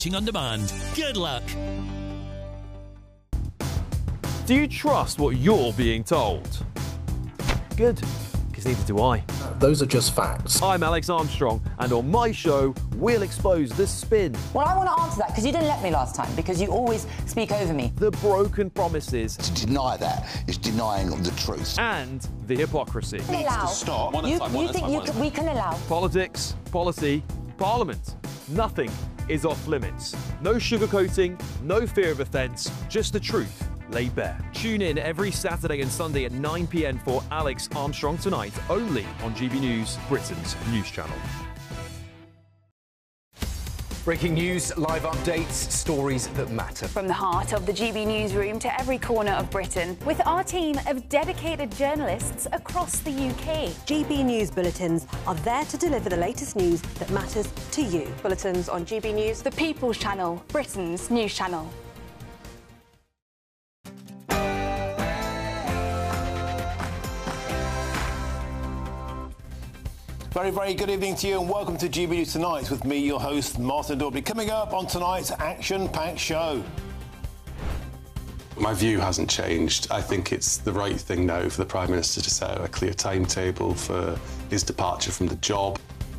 On demand. Good luck. Do you trust what you're being told? Good, because neither do I. Those are just facts. I'm Alex Armstrong, and on my show, we'll expose the spin. Well, I want to answer that, because you didn't let me last time, because you always speak over me. The broken promises. To deny that is denying the truth. And the hypocrisy. Needs to stop. You think we can allow? Politics, policy, parliament. Nothing is off limits. No sugarcoating, no fear of offence, just the truth laid bare. Tune in every Saturday and Sunday at 9 p.m. for Alex Armstrong Tonight, only on GB News, Britain's news channel. Breaking news, live updates, stories that matter. From the heart of the GB newsroom to every corner of Britain, with our team of dedicated journalists across the UK. GB News bulletins are there to deliver the latest news that matters to you. Bulletins on GB News, the People's Channel, Britain's news channel. Very, very good evening to you and welcome to GB News Tonight with me, your host, Martin Dorby. Coming up on tonight's action-packed show. My view hasn't changed. I think it's the right thing now for the Prime Minister to set out a clear timetable for his departure from the job.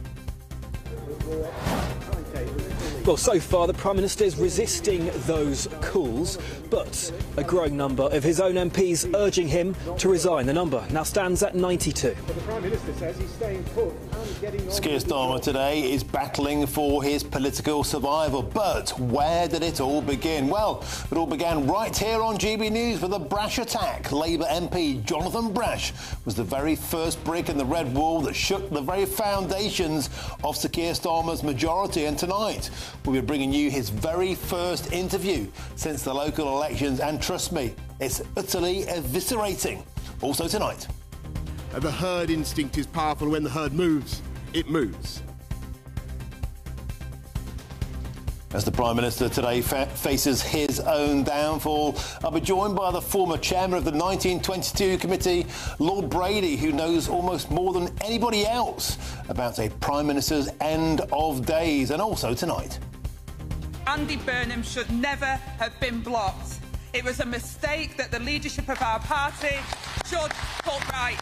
Well, so far the Prime Minister is resisting those calls, but a growing number of his own MPs urging him to resign. The number now stands at 92. But the Prime Minister says he's staying put and getting on. Keir Starmer today is battling for his political survival. But where did it all begin? Well, it all began right here on GB News with a brash attack. Labour MP Jonathan Brash was the very first brick in the red wall that shook the very foundations of Sir Keir Starmer's majority. And tonight, we'll be bringing you his very first interview since the local elections, and trust me, it's utterly eviscerating. Also tonight. The herd instinct is powerful. When the herd moves, it moves. As the Prime Minister today faces his own downfall, I'll be joined by the former chairman of the 1922 committee, Lord Brady, who knows almost more than anybody else about a Prime Minister's end of days. And also tonight. Andy Burnham should never have been blocked. It was a mistake that the leadership of our party should put right.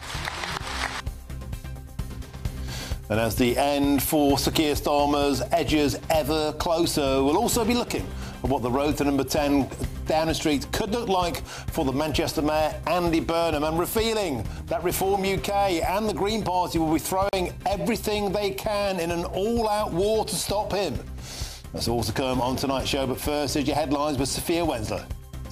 And as the end for Sir Keir Starmer's edges ever closer, we'll also be looking at what the road to number 10 Downing Street could look like for the Manchester Mayor, Andy Burnham, and revealing that Reform UK and the Green Party will be throwing everything they can in an all-out war to stop him. That's all to come on tonight's show, but first, here's your headlines with Sophia Wensler.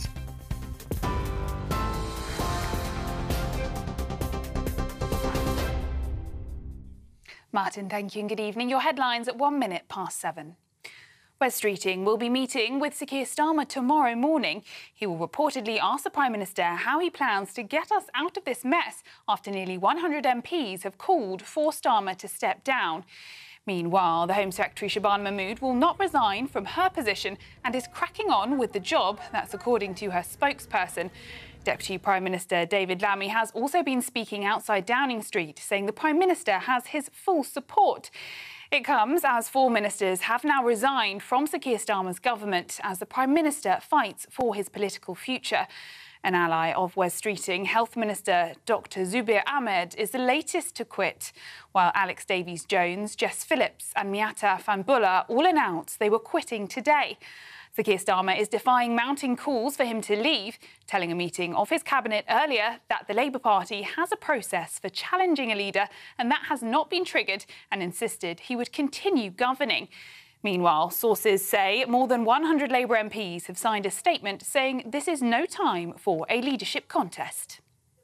Martin, thank you and good evening. Your headlines at 7:01. Wes Streeting will be meeting with Sir Keir Starmer tomorrow morning. He will reportedly ask the Prime Minister how he plans to get us out of this mess after nearly 100 MPs have called for Starmer to step down. Meanwhile, the Home Secretary Shabana Mahmood will not resign from her position and is cracking on with the job. That's according to her spokesperson. Deputy Prime Minister David Lammy has also been speaking outside Downing Street, saying the Prime Minister has his full support. It comes as 4 ministers have now resigned from Sir Keir Starmer's government as the Prime Minister fights for his political future. An ally of Wes Streeting, Health Minister Dr Zubir Ahmed, is the latest to quit, while Alex Davies-Jones, Jess Phillips and Miata Fanbullah all announced they were quitting today. Sir Keir Starmer is defying mounting calls for him to leave, telling a meeting of his cabinet earlier that the Labour Party has a process for challenging a leader and that has not been triggered, and insisted he would continue governing. Meanwhile, sources say more than 100 Labour MPs have signed a statement saying this is no time for a leadership contest.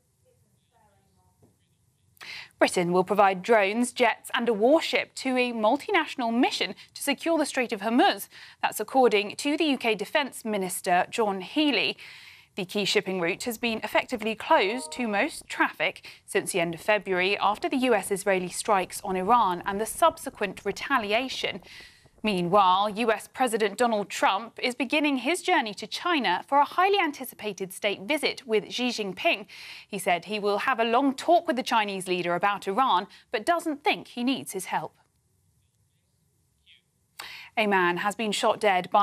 Britain will provide drones, jets and a warship to a multinational mission to secure the Strait of Hormuz. That's according to the UK Defence Minister John Healey. The key shipping route has been effectively closed to most traffic since the end of February after the US-Israeli strikes on Iran and the subsequent retaliation. Meanwhile, US President Donald Trump is beginning his journey to China for a highly anticipated state visit with Xi Jinping. He said he will have a long talk with the Chinese leader about Iran, but doesn't think he needs his help. A man has been shot dead by